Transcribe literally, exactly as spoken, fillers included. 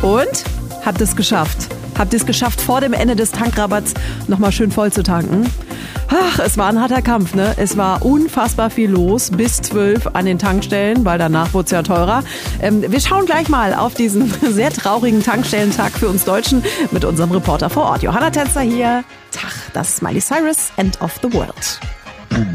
Und? Habt ihr es geschafft? Habt ihr es geschafft, vor dem Ende des Tankrabatts nochmal schön voll zu tanken? Ach, es war ein harter Kampf, ne? Es war unfassbar viel los bis zwölf an den Tankstellen, weil danach wurde es ja teurer. Ähm, wir schauen gleich mal auf diesen sehr traurigen Tankstellentag für uns Deutschen mit unserem Reporter vor Ort. Johanna Tänzer hier. Tag, das ist Miley Cyrus, End of the World.